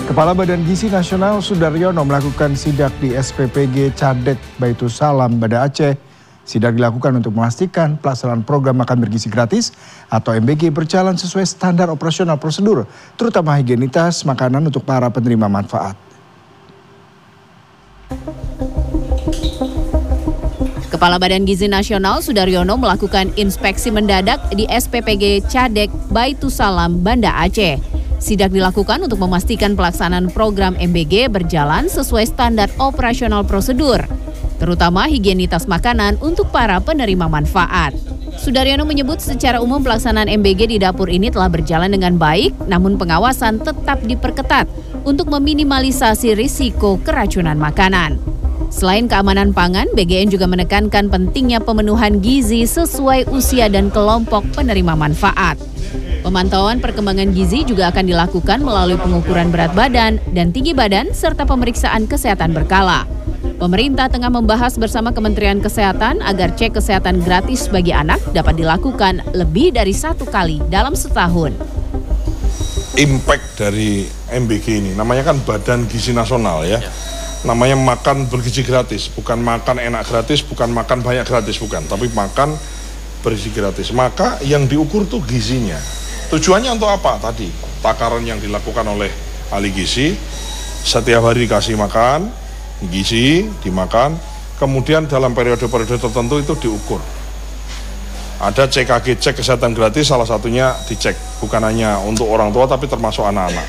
Kepala Badan Gizi Nasional Sudaryono melakukan sidak di SPPG Cadek Baitus Salam Banda Aceh. Sidak dilakukan untuk memastikan pelaksanaan program makan bergizi gratis atau MBG berjalan sesuai standar operasional prosedur, terutama higienitas makanan untuk para penerima manfaat. Kepala Badan Gizi Nasional Sudaryono melakukan inspeksi mendadak di SPPG Cadek Baitus Salam Banda Aceh. Sidak dilakukan untuk memastikan pelaksanaan program MBG berjalan sesuai standar operasional prosedur, terutama higienitas makanan untuk para penerima manfaat. Sudaryono menyebut secara umum pelaksanaan MBG di dapur ini telah berjalan dengan baik, namun pengawasan tetap diperketat untuk meminimalisasi risiko keracunan makanan. Selain keamanan pangan, BGN juga menekankan pentingnya pemenuhan gizi sesuai usia dan kelompok penerima manfaat. Pemantauan perkembangan gizi juga akan dilakukan melalui pengukuran berat badan dan tinggi badan serta pemeriksaan kesehatan berkala. Pemerintah tengah membahas bersama Kementerian Kesehatan agar cek kesehatan gratis bagi anak dapat dilakukan lebih dari 1 kali dalam setahun. Impact dari MBG ini, namanya kan Badan Gizi Nasional ya. Namanya makan bergizi gratis, bukan makan enak gratis, bukan makan banyak gratis, bukan. Tapi makan bergizi gratis. Maka yang diukur tuh gizinya. Tujuannya untuk apa? Tadi takaran yang dilakukan oleh ahli gizi, setiap hari dikasih makan, gizi dimakan, kemudian dalam periode-periode tertentu itu diukur. Ada CKG, cek kesehatan gratis, salah satunya dicek, bukan hanya untuk orang tua tapi termasuk anak-anak.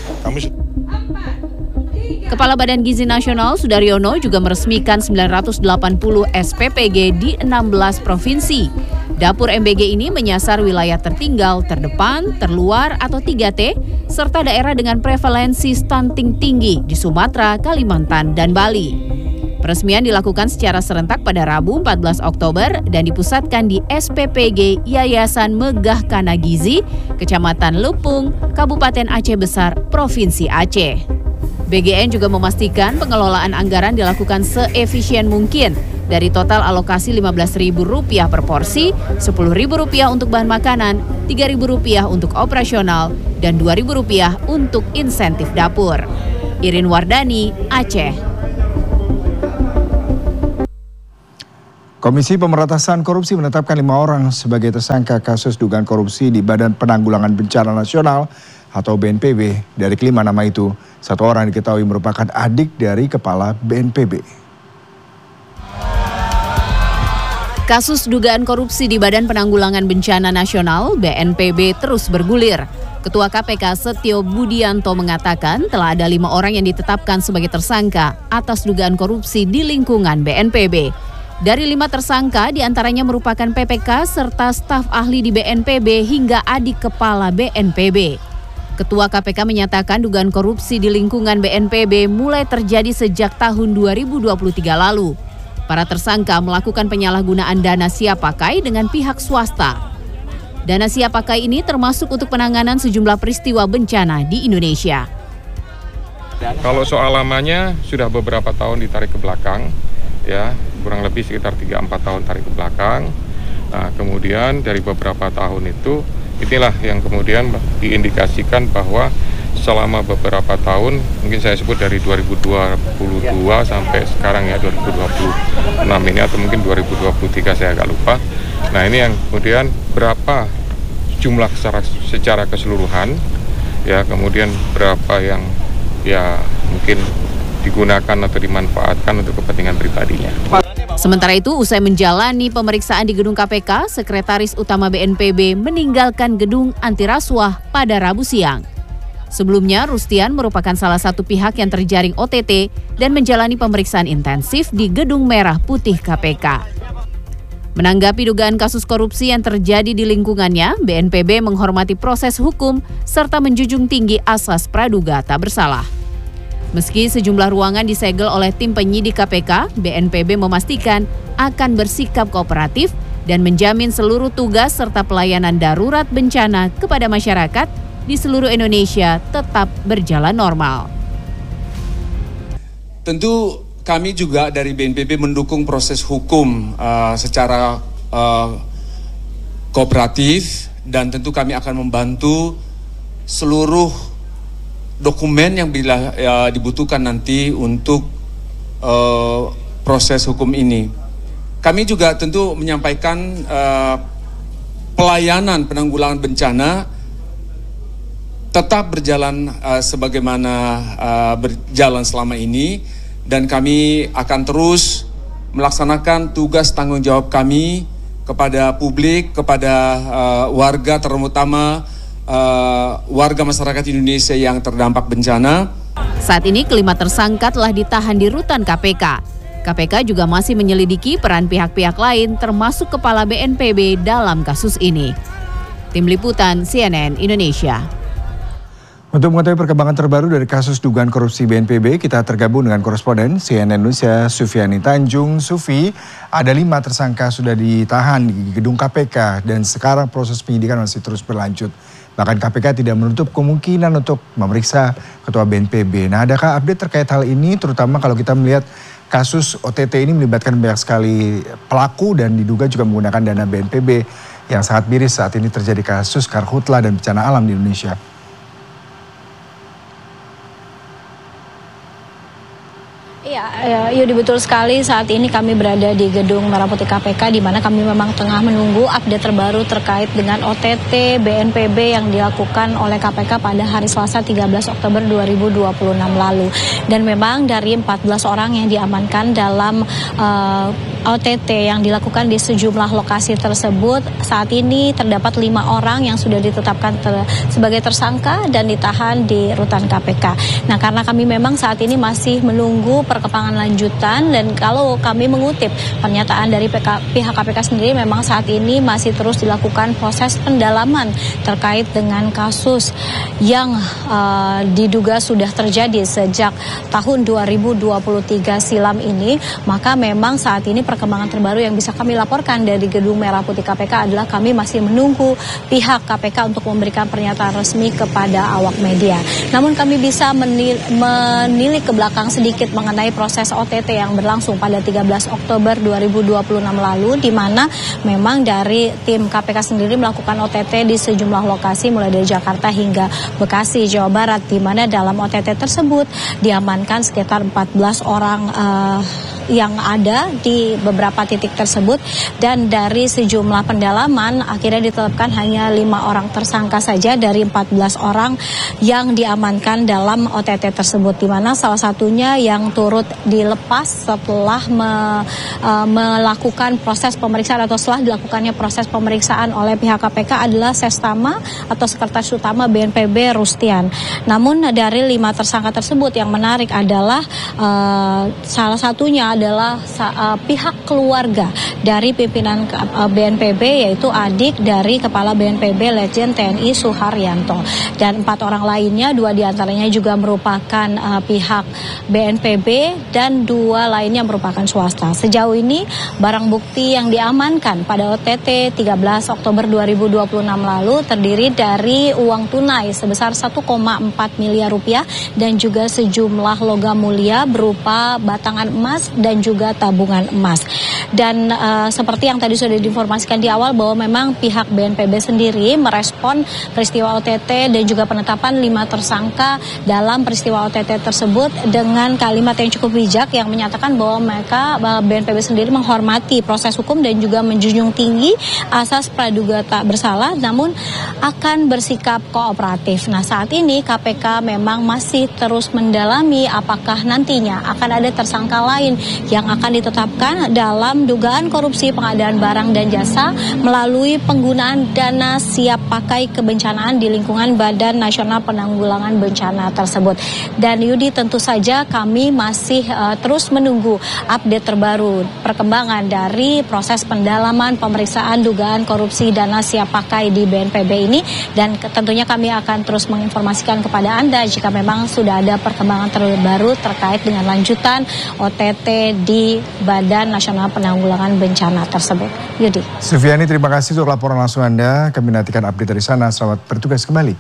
Kepala Badan Gizi Nasional Sudaryono juga meresmikan 980 SPPG di 16 provinsi. Dapur MBG ini menyasar wilayah tertinggal, terdepan, terluar atau 3T, serta daerah dengan prevalensi stunting tinggi di Sumatera, Kalimantan, dan Bali. Peresmian dilakukan secara serentak pada Rabu 14 Oktober dan dipusatkan di SPPG Yayasan Megah Kana Gizi, Kecamatan Lupung, Kabupaten Aceh Besar, Provinsi Aceh. BGN juga memastikan pengelolaan anggaran dilakukan seefisien mungkin. Dari total alokasi Rp15.000 per porsi, Rp10.000 untuk bahan makanan, Rp3.000 untuk operasional, dan Rp2.000 untuk insentif dapur. Irin Wardani, Aceh. Komisi Pemberantasan Korupsi menetapkan 5 orang sebagai tersangka kasus dugaan korupsi di Badan Penanggulangan Bencana Nasional atau BNPB. Dari kelima nama itu, 1 orang diketahui merupakan adik dari Kepala BNPB. Kasus dugaan korupsi di Badan Penanggulangan Bencana Nasional (BNPB) terus bergulir. Ketua KPK Setio Budianto mengatakan telah ada 5 orang yang ditetapkan sebagai tersangka atas dugaan korupsi di lingkungan BNPB. Dari 5 tersangka, diantaranya merupakan PPK serta staf ahli di BNPB hingga adik kepala BNPB. Ketua KPK menyatakan dugaan korupsi di lingkungan BNPB mulai terjadi sejak tahun 2023 lalu. Para tersangka melakukan penyalahgunaan dana siap pakai dengan pihak swasta. Dana siap pakai ini termasuk untuk penanganan sejumlah peristiwa bencana di Indonesia. Kalau soal lamanya sudah beberapa tahun ditarik ke belakang, ya kurang lebih sekitar 3-4 tahun tarik ke belakang. Nah, kemudian dari beberapa tahun itu, inilah yang kemudian diindikasikan bahwa selama beberapa tahun, mungkin saya sebut dari 2022 sampai sekarang ya 2026 ini atau mungkin 2023 saya agak lupa. Nah ini yang kemudian berapa jumlah secara keseluruhan, ya kemudian berapa yang ya mungkin digunakan atau dimanfaatkan untuk kepentingan pribadinya. Sementara itu, usai menjalani pemeriksaan di gedung KPK, Sekretaris Utama BNPB meninggalkan gedung anti rasuah pada Rabu siang. Sebelumnya, Rustian merupakan salah satu pihak yang terjaring OTT dan menjalani pemeriksaan intensif di Gedung Merah Putih KPK. Menanggapi dugaan kasus korupsi yang terjadi di lingkungannya, BNPB menghormati proses hukum serta menjunjung tinggi asas praduga tak bersalah. Meski sejumlah ruangan disegel oleh tim penyidik KPK, BNPB memastikan akan bersikap kooperatif dan menjamin seluruh tugas serta pelayanan darurat bencana kepada masyarakat di seluruh Indonesia tetap berjalan normal. Tentu kami juga dari BNPB mendukung proses hukum secara kooperatif dan tentu kami akan membantu seluruh dokumen yang bila dibutuhkan nanti untuk proses hukum ini. Kami juga tentu menyampaikan pelayanan penanggulangan bencana tetap berjalan sebagaimana berjalan selama ini, dan kami akan terus melaksanakan tugas tanggung jawab kami kepada publik, kepada warga, terutama warga masyarakat Indonesia yang terdampak bencana. Saat ini kelima tersangka telah ditahan di rutan KPK. KPK juga masih menyelidiki peran pihak-pihak lain termasuk Kepala BNPB dalam kasus ini. Tim Liputan CNN Indonesia. Untuk mengetahui perkembangan terbaru dari kasus dugaan korupsi BNPB, kita tergabung dengan koresponden CNN Indonesia Sufiani Tanjung. Sufi, ada 5 tersangka sudah ditahan di gedung KPK dan sekarang proses penyidikan masih terus berlanjut. Bahkan KPK tidak menutup kemungkinan untuk memeriksa Ketua BNPB. Nah, adakah update terkait hal ini, terutama kalau kita melihat kasus OTT ini melibatkan banyak sekali pelaku dan diduga juga menggunakan dana BNPB yang sangat miris saat ini terjadi kasus karhutla dan bencana alam di Indonesia. Ya, Yudi, betul sekali. Saat ini kami berada di gedung Merah Putih KPK, di mana kami memang tengah menunggu update terbaru terkait dengan OTT BNPB yang dilakukan oleh KPK pada hari Selasa 13 Oktober 2026 lalu. Dan memang dari 14 orang yang diamankan dalam OTT yang dilakukan di sejumlah lokasi tersebut, saat ini terdapat 5 orang yang sudah ditetapkan sebagai tersangka dan ditahan di rutan KPK. Nah, karena kami memang saat ini masih menunggu perkembangan lanjutan, dan kalau kami mengutip pernyataan dari pihak KPK sendiri, memang saat ini masih terus dilakukan proses pendalaman terkait dengan kasus yang diduga sudah terjadi sejak tahun 2023 silam ini. Maka memang saat ini perkembangan terbaru yang bisa kami laporkan dari gedung Merah Putih KPK adalah kami masih menunggu pihak KPK untuk memberikan pernyataan resmi kepada awak media. Namun kami bisa menilik ke belakang sedikit mengenai proses OTT yang berlangsung pada 13 Oktober 2026 lalu, di mana memang dari tim KPK sendiri melakukan OTT di sejumlah lokasi mulai dari Jakarta hingga Bekasi, Jawa Barat, di mana dalam OTT tersebut diamankan sekitar 14 orang yang ada di beberapa titik tersebut, dan dari sejumlah pendalaman akhirnya ditetapkan hanya 5 orang tersangka saja dari 14 orang yang diamankan dalam OTT tersebut, di mana salah satunya yang turut dilepas setelah melakukan proses pemeriksaan atau setelah dilakukannya proses pemeriksaan oleh pihak KPK adalah Sestama atau Sekretaris Utama BNPB Rustian. Namun dari 5 tersangka tersebut yang menarik adalah salah satunya adalah pihak keluarga dari pimpinan BNPB, yaitu adik dari Kepala BNPB Letjen TNI Suharyanto, dan 4 orang lainnya, 2 diantaranya juga merupakan pihak BNPB dan 2 lainnya merupakan swasta. Sejauh ini barang bukti yang diamankan pada OTT 13 Oktober 2026 lalu terdiri dari uang tunai sebesar 1,4 miliar rupiah dan juga sejumlah logam mulia berupa batangan emas dan juga tabungan emas. Dan seperti yang tadi sudah diinformasikan di awal bahwa memang pihak BNPB sendiri merespon peristiwa OTT dan juga penetapan 5 tersangka dalam peristiwa OTT tersebut dengan kalimat yang cukup bijak yang menyatakan bahwa BNPB sendiri menghormati proses hukum dan juga menjunjung tinggi asas praduga tak bersalah, namun akan bersikap kooperatif. Nah, saat ini KPK memang masih terus mendalami apakah nantinya akan ada tersangka lain yang akan ditetapkan dalam dugaan korupsi pengadaan barang dan jasa melalui penggunaan dana siap pakai kebencanaan di lingkungan Badan Nasional Penanggulangan Bencana tersebut. Dan Yudi, tentu saja kami masih terus menunggu update terbaru perkembangan dari proses pendalaman pemeriksaan dugaan korupsi dana siap pakai di BNPB ini, dan tentunya kami akan terus menginformasikan kepada Anda jika memang sudah ada perkembangan terbaru terkait dengan lanjutan OTT di Badan Nasional Penanggulangan Bencana tersebut. Yudi. Sufiani, terima kasih untuk laporan langsung Anda. Kami nantikan update dari sana. Selamat bertugas kembali.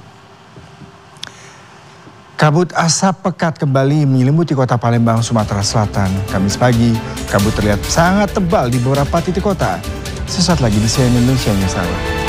Kabut asap pekat kembali menyelimuti kota Palembang, Sumatera Selatan. Kamis pagi, kabut terlihat sangat tebal di beberapa titik kota. Sesaat lagi di CNN Indonesia, saya.